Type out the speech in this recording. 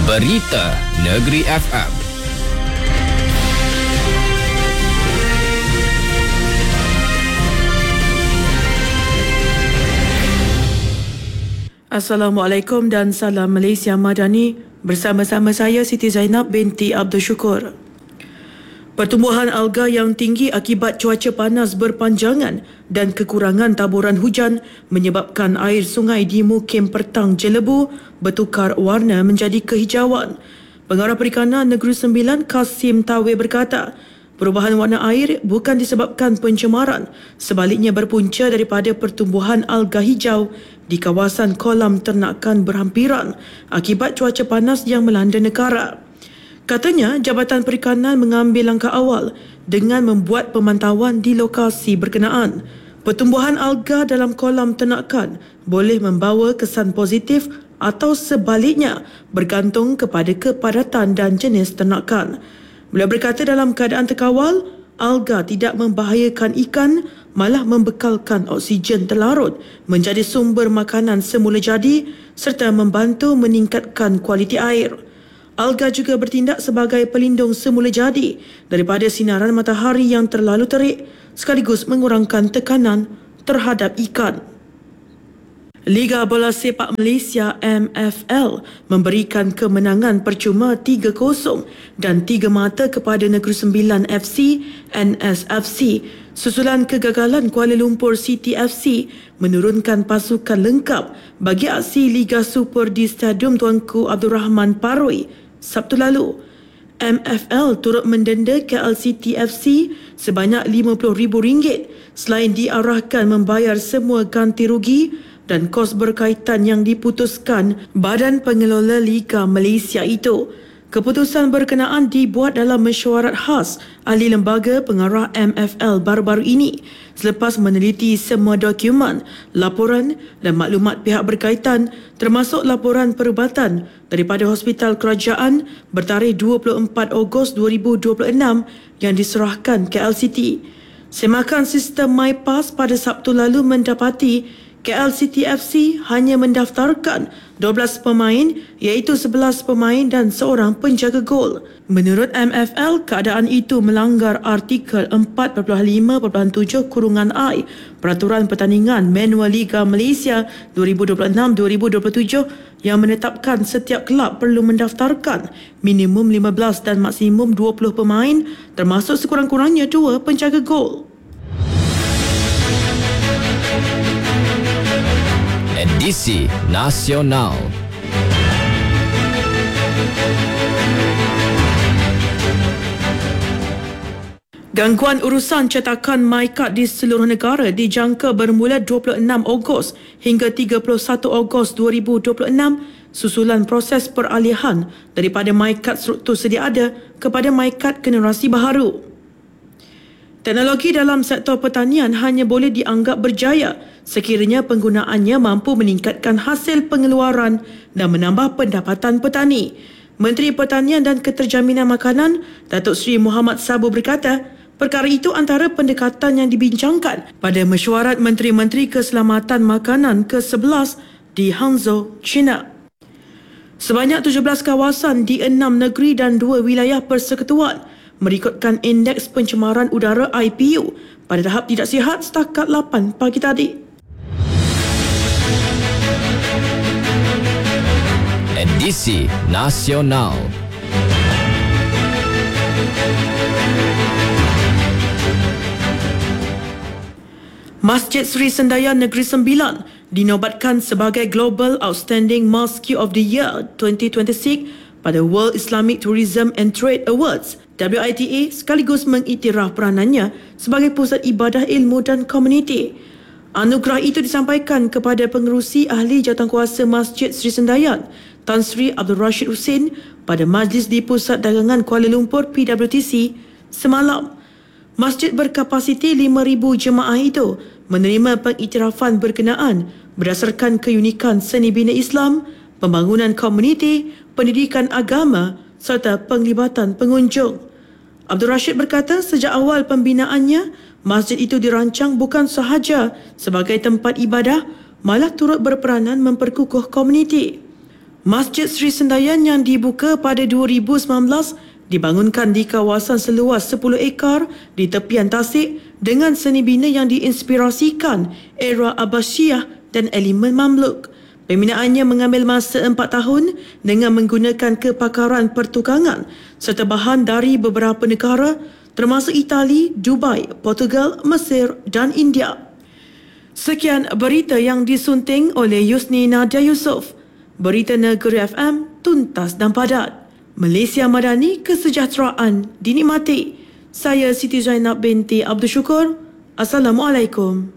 Berita Negeri FM. Assalamualaikum dan salam Malaysia Madani. Bersama-sama saya Siti Zainab binti Abdul Syukur. Pertumbuhan alga yang tinggi akibat cuaca panas berpanjangan dan kekurangan taburan hujan menyebabkan air sungai di Mukim Pertang Jelebu bertukar warna menjadi kehijauan. Pengarah Perikanan Negeri Sembilan Kasim Tawe berkata, perubahan warna air bukan disebabkan pencemaran, sebaliknya berpunca daripada pertumbuhan alga hijau di kawasan kolam ternakan berhampiran akibat cuaca panas yang melanda negara. Katanya, Jabatan Perikanan mengambil langkah awal dengan membuat pemantauan di lokasi berkenaan. Pertumbuhan alga dalam kolam ternakan boleh membawa kesan positif atau sebaliknya bergantung kepada kepadatan dan jenis ternakan. Beliau berkata dalam keadaan terkawal, alga tidak membahayakan ikan, malah membekalkan oksigen terlarut menjadi sumber makanan semula jadi serta membantu meningkatkan kualiti air. Alga juga bertindak sebagai pelindung semula jadi daripada sinaran matahari yang terlalu terik sekaligus mengurangkan tekanan terhadap ikan. Liga Bola Sepak Malaysia MFL memberikan kemenangan percuma 3-0 dan 3 mata kepada Negeri Sembilan FC NSFC susulan kegagalan Kuala Lumpur City FC menurunkan pasukan lengkap bagi aksi Liga Super di Stadium Tuanku Abdul Rahman Paroi Sabtu lalu. MFL turut mendenda KL City FC sebanyak RM50,000 selain diarahkan membayar semua ganti rugi dan kos berkaitan yang diputuskan Badan Pengelola Liga Malaysia itu. Keputusan berkenaan dibuat dalam mesyuarat khas ahli lembaga pengarah MFL baru-baru ini selepas meneliti semua dokumen, laporan dan maklumat pihak berkaitan termasuk laporan perubatan daripada Hospital Kerajaan bertarikh 24 Ogos 2026 yang diserahkan KL City. Semakan sistem MyPass pada Sabtu lalu mendapati KL City FC hanya mendaftarkan 12 pemain iaitu 11 pemain dan seorang penjaga gol. Menurut MFL, keadaan itu melanggar artikel 4.5.7(I Peraturan Pertandingan Manual Liga Malaysia 2026-2027 yang menetapkan setiap kelab perlu mendaftarkan minimum 15 dan maksimum 20 pemain termasuk sekurang-kurangnya 2 penjaga gol. Edisi Nasional. Gangguan urusan cetakan MyCard di seluruh negara dijangka bermula 26 Ogos hingga 31 Ogos 2026 susulan proses peralihan daripada MyCard struktur sedia ada kepada MyCard generasi baharu. Teknologi dalam sektor pertanian hanya boleh dianggap berjaya sekiranya penggunaannya mampu meningkatkan hasil pengeluaran dan menambah pendapatan petani. Menteri Pertanian dan Keterjaminan Makanan, Datuk Seri Muhammad Sabu berkata, perkara itu antara pendekatan yang dibincangkan pada mesyuarat Menteri-Menteri Keselamatan Makanan ke-11 di Hangzhou, China. Sebanyak 17 kawasan di 6 negeri dan 2 wilayah persekutuan merekodkan indeks pencemaran udara IPU pada tahap tidak sihat setakat 8 pagi tadi. Edisi Nasional. Masjid Sri Sendayan Negeri Sembilan dinobatkan sebagai Global Outstanding Mosque of the Year 2026 pada World Islamic Tourism and Trade Awards WITA sekaligus mengiktiraf peranannya sebagai pusat ibadah ilmu dan komuniti. Anugerah itu disampaikan kepada pengerusi ahli jawatankuasa Masjid Sri Sendayan Tan Sri Abdul Rashid Hussein pada majlis di Pusat Dagangan Kuala Lumpur PWTC semalam. Masjid berkapasiti 5,000 jemaah itu menerima pengiktirafan berkenaan berdasarkan keunikan seni bina Islam, pembangunan komuniti, pendidikan agama serta penglibatan pengunjung. Abdul Rashid berkata sejak awal pembinaannya, masjid itu dirancang bukan sahaja sebagai tempat ibadah, malah turut berperanan memperkukuh komuniti. Masjid Sri Sendayan yang dibuka pada 2019 dibangunkan di kawasan seluas 10 ekar di tepian tasik dengan seni bina yang diinspirasikan era Abbasiyah dan elemen Mamluk. Pembinaannya mengambil masa 4 tahun dengan menggunakan kepakaran pertukangan serta bahan dari beberapa negara termasuk Itali, Dubai, Portugal, Mesir dan India. Sekian berita yang disunting oleh Yusni Nadia Yusof. Berita Negeri FM, tuntas dan padat. Malaysia Madani, kesejahteraan dinikmati. Saya Siti Zainab binti Abdul Syukur. Assalamualaikum.